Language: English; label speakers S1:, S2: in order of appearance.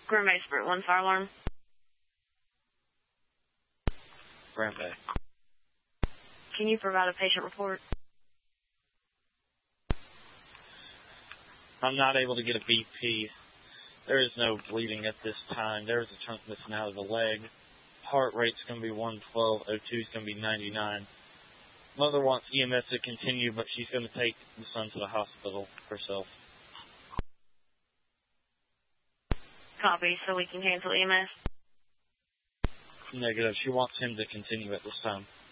S1: Grand Bay Spirit 1 fire alarm.
S2: Grand Bay.
S1: Can you provide a patient report?
S2: I'm not able to get a BP. There is no bleeding at this time. There is a chunk missing out of the leg. Heart rate's going to be 112. O2 is going to be 99. Mother wants EMS to continue, but she's going to take the son to the hospital herself.
S1: Copy, so we can cancel EMS?
S2: Negative. She wants him to continue at this time.